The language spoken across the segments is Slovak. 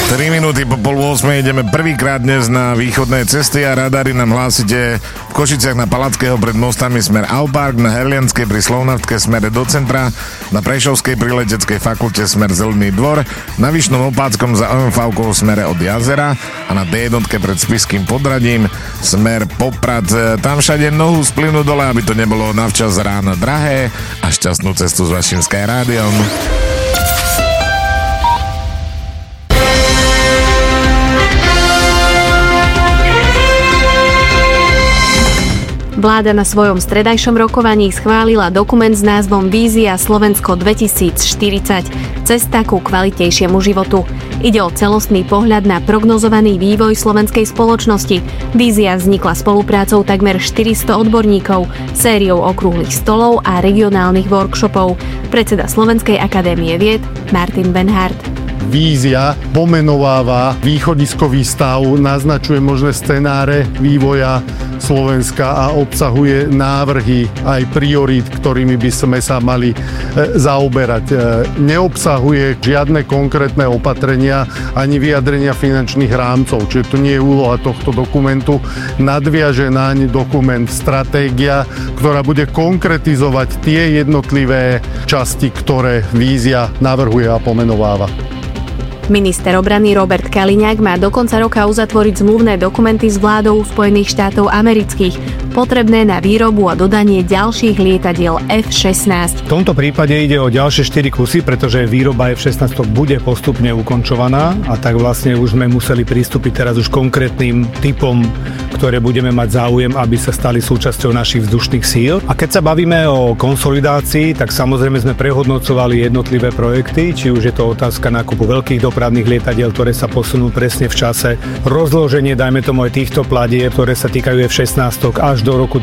3 minúty po 7:30 ideme prvýkrát dnes na východné cesty a radary nám hlásite v Košiciach na Palackého pred mostami smer Aupark, na Herlianskej pri Slovnaftke smere do centra, na Prešovskej pri Leteckej fakulte smer Zelený dvor, na Vyšnom Opáckom za OMV-kou smere od jazera a na D1 pred Spišským Podradím smer Poprad. Tam všade nohu splynú dole, aby to nebolo navčas ráno drahé, a šťastnú cestu s vašim Sky Rádiom. Vláda na svojom stredajšom rokovaní schválila dokument s názvom Vízia Slovensko 2040 – cesta ku kvalitnejšiemu životu. Ide o celostný pohľad na prognozovaný vývoj slovenskej spoločnosti. Vízia vznikla spoluprácou takmer 400 odborníkov, sériou okrúhlych stolov a regionálnych workshopov. Predseda Slovenskej akadémie vied Martin Benhardt. Vízia pomenováva východiskový stav, naznačuje možné scenáre vývoja Slovenska a obsahuje návrhy aj priorít, ktorými by sme sa mali zaoberať. Neobsahuje žiadne konkrétne opatrenia ani vyjadrenia finančných rámcov, čiže to nie je úloha tohto dokumentu. Nadviaže naň dokument stratégia, ktorá bude konkretizovať tie jednotlivé časti, ktoré vízia navrhuje a pomenováva. Minister obrany Robert Kaliňák má do konca roka uzatvoriť zmluvné dokumenty s vládou Spojených štátov amerických, potrebné na výrobu a dodanie ďalších lietadiel F-16. V tomto prípade ide o ďalšie 4 kusy, pretože výroba F-16 bude postupne ukončovaná a tak vlastne už sme museli pristúpiť teraz už konkrétnym typom, ktoré budeme mať záujem, aby sa stali súčasťou našich vzdušných síl. A keď sa bavíme o konsolidácii, tak samozrejme sme prehodnocovali jednotlivé projekty, či už je to otázka nákupu veľkých dopravných lietadiel, ktoré sa posunú presne v čase, rozloženie, dajme tomu aj týchto platieb, ktoré sa týkajú F-16 až do roku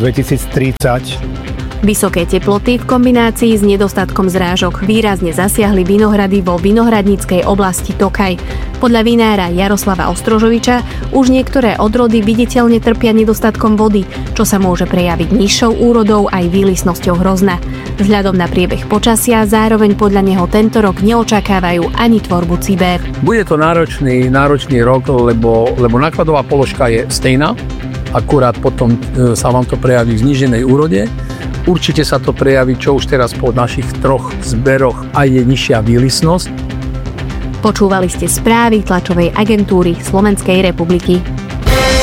2030. Vysoké teploty v kombinácii s nedostatkom zrážok výrazne zasiahli vinohrady vo vinohradníckej oblasti Tokaj. Podľa vinára Jaroslava Ostrožoviča už niektoré odrody viditeľne trpia nedostatkom vody, čo sa môže prejaviť nižšou úrodou aj výlisnosťou hrozna. Vzhľadom na priebeh počasia zároveň podľa neho tento rok neočakávajú ani tvorbu ciber. Bude to náročný rok, lebo nákladová položka je stejná, akurát potom sa vám to prejaví v zníženej úrode. Určite sa to prejaví, čo už teraz po našich 3 zberoch, aj je nižšia výlisnosť. Počúvali ste správy tlačovej agentúry Slovenskej republiky.